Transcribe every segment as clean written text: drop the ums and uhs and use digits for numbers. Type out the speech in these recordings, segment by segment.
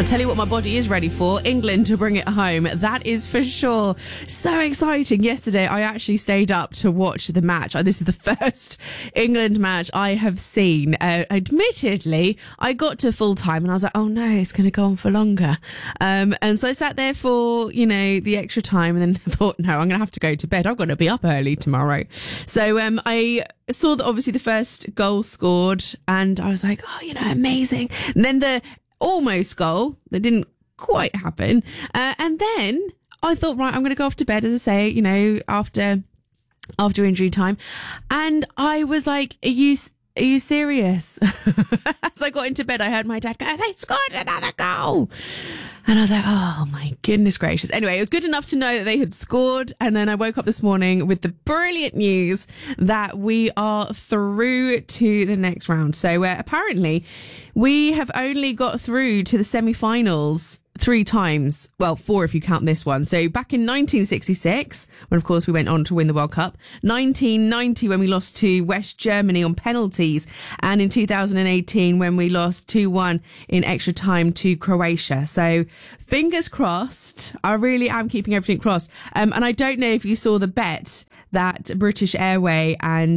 I'll tell you what my body is ready for. England to bring it home. That is for sure. So exciting. Yesterday, I actually stayed up to watch the match. This is the first England match I have seen. Admittedly, I got to full time and I was like, oh no, it's going to go on for longer. And so I sat there for, the extra time and then thought, no, I'm going to have to go to bed. I've got to be up early tomorrow. So I saw that obviously the first goal scored and I was like, oh, amazing. And then the almost goal that didn't quite happen. And then I thought, right, I'm going to go off to bed, as I say, after injury time. And I was like, are you serious? As I got into bed, I heard my dad go, they scored another goal. And I was like, oh my goodness gracious. Anyway, it was good enough to know that they had scored. And then I woke up this morning with the brilliant news that we are through to the next round. So apparently we have only got through to the semi-finals 3 times. Well, 4 if you count this one. So back in 1966, when of course we went on to win the World Cup, 1990 when we lost to West Germany on penalties, and in 2018 when we lost 2-1 in extra time to Croatia. So fingers crossed. I really am keeping everything crossed. And I don't know if you saw the bet that British Airways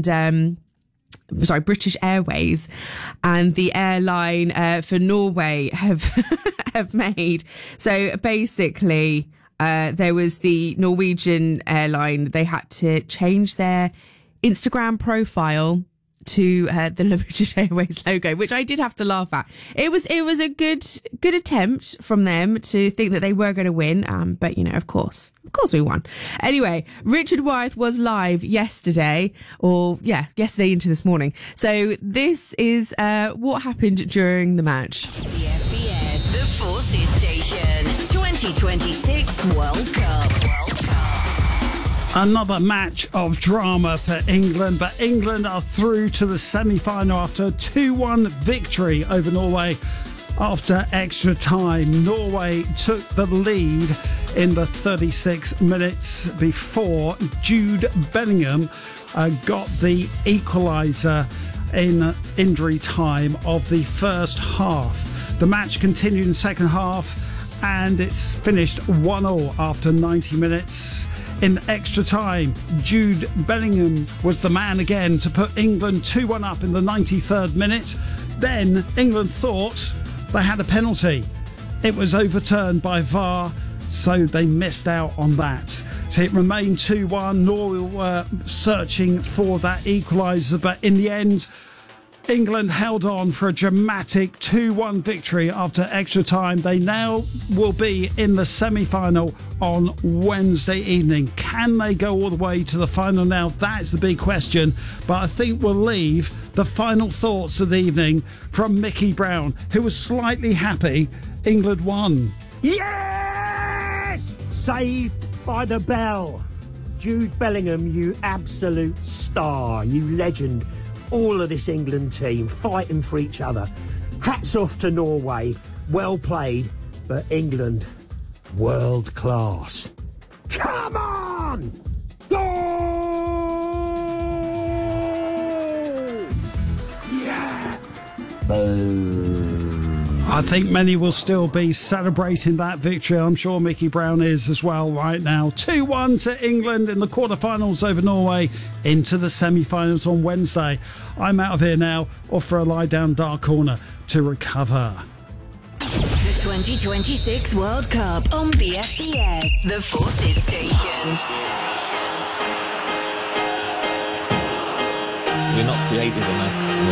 and the airline for Norway have made. So basically, there was the Norwegian airline. They had to change their Instagram profile to the British Airways logo, which I did have to laugh at. It was a good attempt from them to think that they were going to win, but of course we won. Anyway, Richard Wyeth was live yesterday into this morning. So this is what happened during the match. The FBS, the Forces Station, 2026 World Cup. Another match of drama for England, but England are through to the semi-final after a 2-1 victory over Norway after extra time. Norway took the lead in the 36 minutes before Jude Bellingham got the equaliser in injury time of the first half. The match continued in the second half and it's finished 1-1 after 90 minutes. In extra time, Jude Bellingham was the man again to put England 2-1 up in the 93rd minute. Then England thought they had a penalty. It was overturned by VAR, so they missed out on that. So it remained 2-1. Norway were searching for that equaliser, but in the end, England held on for a dramatic 2-1 victory after extra time. They now will be in the semi-final on Wednesday evening. Can they go all the way to the final now? That's the big question. But I think we'll leave the final thoughts of the evening from Mickey Brown, who was slightly happy England won. Yes! Saved by the bell. Jude Bellingham, you absolute star, you legend. All of this England team fighting for each other. Hats off to Norway. Well played. But England, world class. Come on! Goal! Yeah! Boom! I think many will still be celebrating that victory. I'm sure Mickey Brown is as well right now. 2-1 to England in the quarterfinals over Norway, into the semi-finals on Wednesday. I'm out of here now, off for a lie down dark corner to recover. The 2026 World Cup on BFBS, the Forces Station. We're not creative enough.